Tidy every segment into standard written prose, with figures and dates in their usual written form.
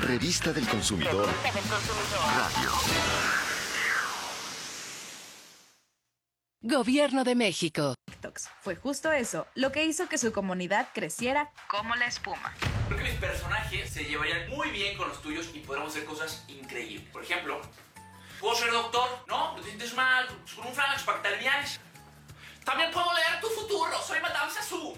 Revista del Consumidor. Radio. Gobierno de México. TikToks. Fue justo eso lo que hizo que su comunidad creciera como la espuma. Creo que mis personajes se llevarían muy bien con los tuyos y podremos hacer cosas increíbles. Por ejemplo, puedo ser doctor, ¿no? ¿Te sientes mal? Con un Flanax para que te alivianes. También puedo leer tu futuro. Soy Madame Sassou.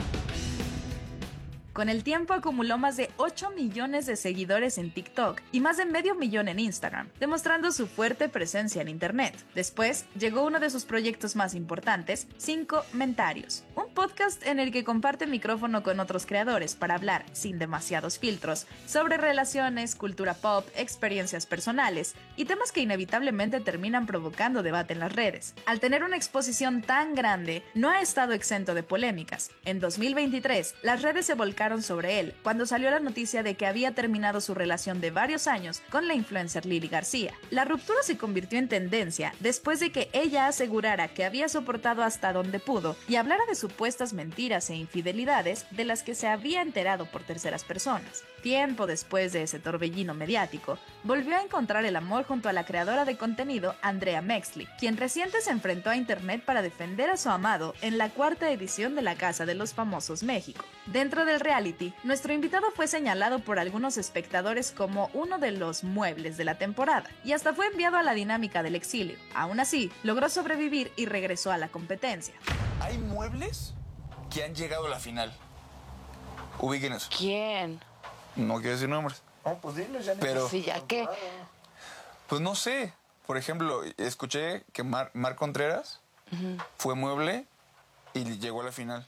Con el tiempo acumuló más de 8 millones de seguidores en TikTok y más de medio millón en Instagram, demostrando su fuerte presencia en Internet. Después, llegó uno de sus proyectos más importantes, 5 Mentarios, un podcast en el que comparte micrófono con otros creadores para hablar, sin demasiados filtros, sobre relaciones, cultura pop, experiencias personales y temas que inevitablemente terminan provocando debate en las redes. Al tener una exposición tan grande, no ha estado exento de polémicas. En 2023, las redes se volcaron sobre él cuando salió la noticia de que había terminado su relación de varios años con la influencer Lily García. La ruptura se convirtió en tendencia después de que ella asegurara que había soportado hasta donde pudo y hablara de supuestas mentiras e infidelidades de las que se había enterado por terceras personas. Tiempo después de ese torbellino mediático, volvió a encontrar el amor junto a la creadora de contenido Andrea Mexley, quien reciente se enfrentó a internet para defender a su amado en la 4ª edición de La Casa de los Famosos México. Dentro del reality, nuestro invitado fue señalado por algunos espectadores como uno de los muebles de la temporada, y hasta fue enviado a la dinámica del exilio. Aún así, logró sobrevivir y regresó a la competencia. Hay muebles que han llegado a la final. Ubiquen eso. ¿Quién? No quiero decir nombres. Pues dilo, ya. Pero, Sí, ya que... pues no sé. Por ejemplo, escuché que Mar Contreras fue mueble y llegó a la final.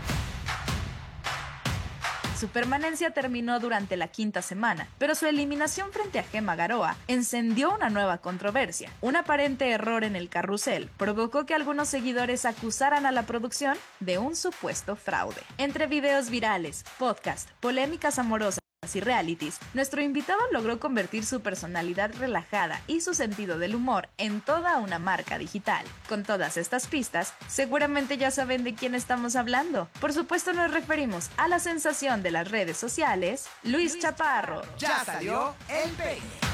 Su permanencia terminó durante la 5ª semana, pero su eliminación frente a Gemma Garoa encendió una nueva controversia. Un aparente error en el carrusel provocó que algunos seguidores acusaran a la producción de un supuesto fraude. Entre videos virales, podcasts, polémicas amorosas y realities, nuestro invitado logró convertir su personalidad relajada y su sentido del humor en toda una marca digital. Con todas estas pistas, seguramente ya saben de quién estamos hablando. Por supuesto nos referimos a la sensación de las redes sociales, Luis Chaparro. Ya salió el peine.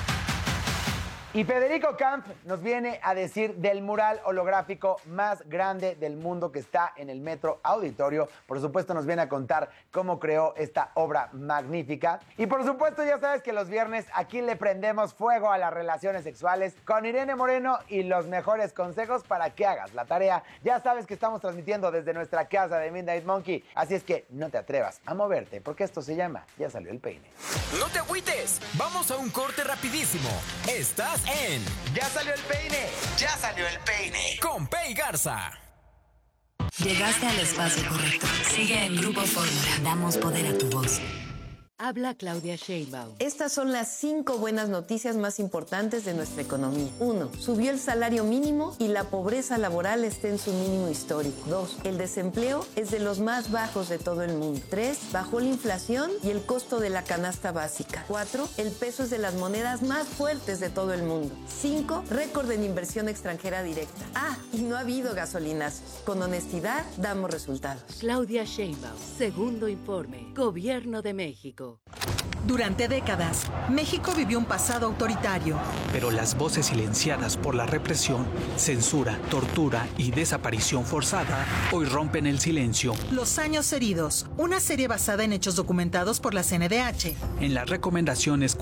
Y Federico Camp nos viene a decir del mural holográfico más grande del mundo que está en el Metro Auditorio. Por supuesto nos viene a contar cómo creó esta obra magnífica. Y por supuesto ya sabes que los viernes aquí le prendemos fuego a las relaciones sexuales con Irene Moreno y los mejores consejos para que hagas la tarea. Ya sabes que estamos transmitiendo desde nuestra casa de Midnight Monkey. Así es que no te atrevas a moverte porque esto se llama Ya Salió el Peine. No te agüites, vamos a un corte rapidísimo. Estás en Ya Salió el Peine. Ya Salió el Peine. con Pei Garza. Llegaste al espacio correcto. Sigue en Grupo Fórmula. Damos poder a tu voz. Habla Claudia Sheinbaum. Estas son las 5 buenas noticias más importantes de nuestra economía. 1. Subió el salario mínimo y la pobreza laboral está en su mínimo histórico. 2. El desempleo es de los más bajos de todo el mundo. 3. Bajó la inflación y el costo de la canasta básica. 4. El peso es de las monedas más fuertes de todo el mundo. 5. Récord en inversión extranjera directa. Y no ha habido gasolinazos. Con honestidad damos resultados. Claudia Sheinbaum. Segundo informe. Gobierno de México. Durante décadas, México vivió un pasado autoritario. Pero las voces silenciadas por la represión, censura, tortura y desaparición forzada hoy rompen el silencio. Los años heridos, una serie basada en hechos documentados por la CNDH. En las recomendaciones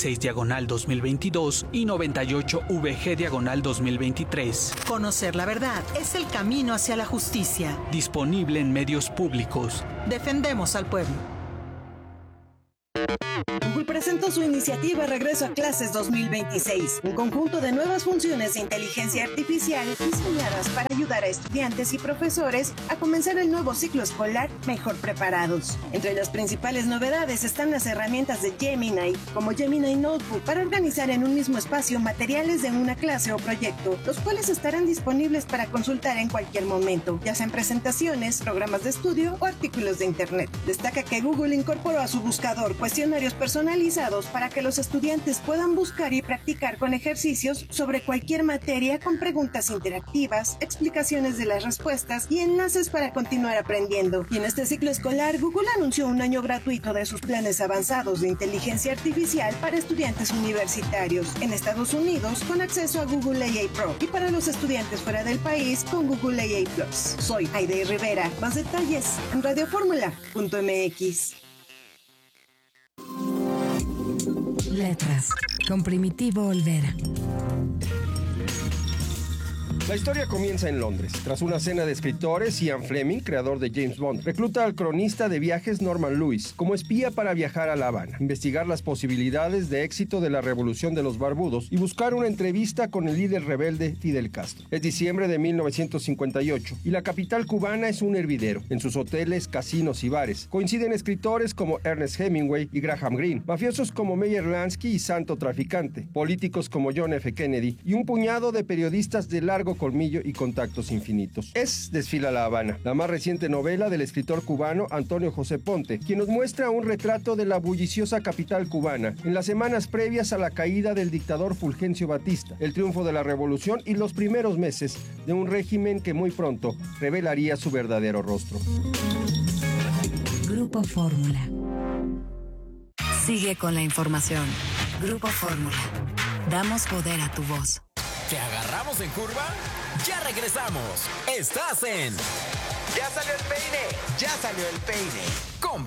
46/2022 y 98/VG/2023. Conocer la verdad es el camino hacia la justicia. Disponible en medios públicos. Defendemos al pueblo. Google presentó su iniciativa Regreso a Clases 2026, un conjunto de nuevas funciones de inteligencia artificial diseñadas para ayudar a estudiantes y profesores a comenzar el nuevo ciclo escolar mejor preparados. Entre las principales novedades están las herramientas de Gemini, como Gemini Notebook, para organizar en un mismo espacio materiales de una clase o proyecto, los cuales estarán disponibles para consultar en cualquier momento, ya sean presentaciones, programas de estudio o artículos de Internet. Destaca que Google incorporó a su buscador Question cuestionarios personalizados para que los estudiantes puedan buscar y practicar con ejercicios sobre cualquier materia con preguntas interactivas, explicaciones de las respuestas y enlaces para continuar aprendiendo. Y en este ciclo escolar, Google anunció un año gratuito de sus planes avanzados de inteligencia artificial para estudiantes universitarios en Estados Unidos con acceso a Google AI Pro y para los estudiantes fuera del país con Google AI Plus. Soy Aide Rivera. Más detalles en radioformula.mx. Letras, con Primitivo Olvera. La historia comienza en Londres. Tras una cena de escritores, Ian Fleming, creador de James Bond, recluta al cronista de viajes Norman Lewis como espía para viajar a La Habana, investigar las posibilidades de éxito de la revolución de los barbudos y buscar una entrevista con el líder rebelde Fidel Castro. Es diciembre de 1958 y la capital cubana es un hervidero. En sus hoteles, casinos y bares coinciden escritores como Ernest Hemingway y Graham Greene, mafiosos como Meyer Lansky y Santo Traficante, políticos como John F. Kennedy y un puñado de periodistas de largo colmillo y contactos infinitos. Desfila La Habana, la más reciente novela del escritor cubano Antonio José Ponte, quien nos muestra un retrato de la bulliciosa capital cubana en las semanas previas a la caída del dictador Fulgencio Batista, el triunfo de la revolución y los primeros meses de un régimen que muy pronto revelaría su verdadero rostro. Grupo Fórmula. Sigue con la información. Grupo Fórmula. Damos poder a tu voz. ¿Te agarramos en curva? ¡Ya regresamos! ¡Estás en... ¡Ya salió el peine! ¡Ya salió el peine! Con